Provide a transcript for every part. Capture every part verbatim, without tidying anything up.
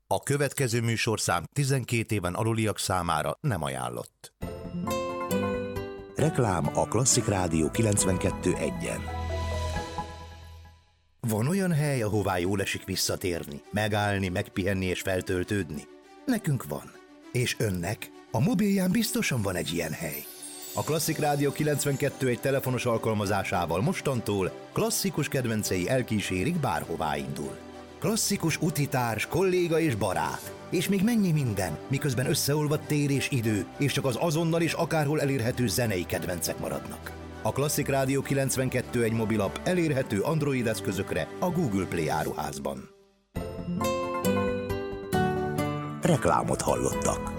A következő műsorszám tizenkét éven aluliak számára nem ajánlott. Reklám a Klasszik Rádió kilencvenkettő egyen. Van olyan hely, ahová jól esik visszatérni, megállni, megpihenni és feltöltődni? Nekünk van. És önnek? A mobilján biztosan van egy ilyen hely. A Klasszik Rádió kilencvenkettő egy telefonos alkalmazásával mostantól klasszikus kedvencei elkísérik, bárhová indul. Klasszikus utitárs, kolléga és barát. És még mennyi minden, miközben összeolvadt tér és idő, és csak az azonnal és akárhol elérhető zenei kedvencek maradnak. A Klasszik Rádió kilencvenkettő egy mobilap elérhető Android eszközökre a Google Play áruházban. Reklámot hallottak.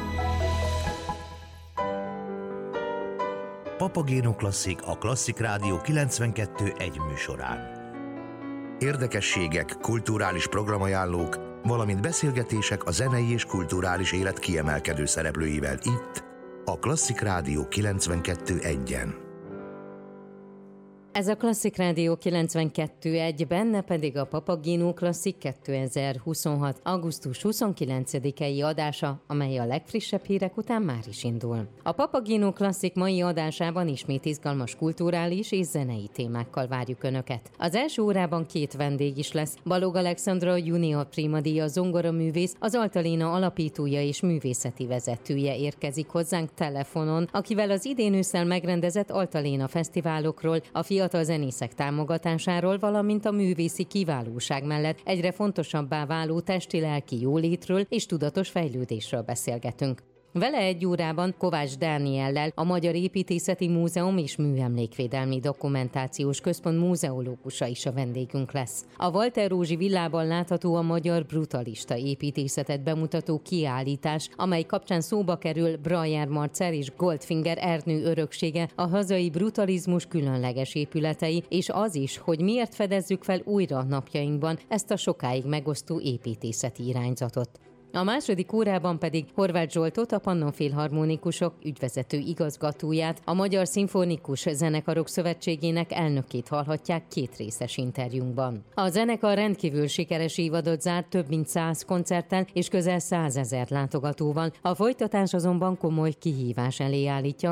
Papagéno Klasszik a Klasszik Rádió kilencvenkettő egy műsorán. Érdekességek, kulturális programajánlók, valamint beszélgetések a zenei és kulturális élet kiemelkedő szereplőivel itt, a Klasszik Rádió kilencvenkettő egyen. Ez a Klasszik Rádió kilencvenkettő egy, benne pedig a Papagéno Klasszik kétezer-huszonhat. augusztus huszonkilencedikei adása, amely a legfrissebb hírek után már is indul. A Papagéno Klasszik mai adásában ismét izgalmas kulturális és zenei témákkal várjuk Önöket. Az első órában két vendég is lesz. Balog Alexandra junior primadíja zongoraművész, az Altaléna alapítója és művészeti vezetője érkezik hozzánk telefonon, akivel az idén ősszel megrendezett Altaléna fesztiválokról, a fiatal zenészek támogatásáról, valamint a művészi kiválóság mellett egyre fontosabbá váló testi-lelki jólétről és tudatos fejlődésről beszélgetünk. Vele egy órában Kovács Dániellel, a Magyar Építészeti Múzeum és Műemlékvédelmi Dokumentációs Központ múzeológusa is a vendégünk lesz. A Walter Rózsi villában látható a magyar brutalista építészetet bemutató kiállítás, amely kapcsán szóba kerül Brajer Marcel és Goldfinger Ernő öröksége, a hazai brutalizmus különleges épületei, és az is, hogy miért fedezzük fel újra napjainkban ezt a sokáig megosztó építészeti irányzatot. A második órában pedig Horváth Zsoltot, a Pannon Filharmonikusok ügyvezető igazgatóját, a Magyar Szimfonikus Zenekarok Szövetségének elnökét hallhatják két részes interjúnkban. A zenekar rendkívül sikeres évadot zárt több mint száz koncerttel és közel százezer látogatóval, a folytatás azonban komoly kihívás elé állítja